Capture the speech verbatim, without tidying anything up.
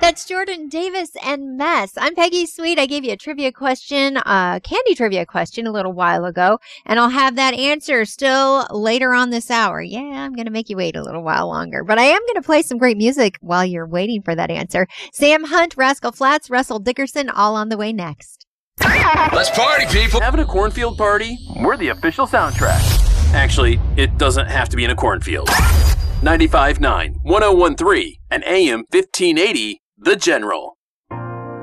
That's Jordan Davis and Mess. I'm Peggy Sweet. I gave you a trivia question, uh, candy trivia question a little while ago, and I'll have that answer still later on this hour. Yeah, I'm going to make you wait a little while longer, but I am going to play some great music while you're waiting for that answer. Sam Hunt, Rascal Flatts, Russell Dickerson, all on the way next. Let's party, people. Having a cornfield party? We're the official soundtrack. Actually, it doesn't have to be in a cornfield. ninety-five point nine, one oh one point three, and A M fifteen eighty, The General.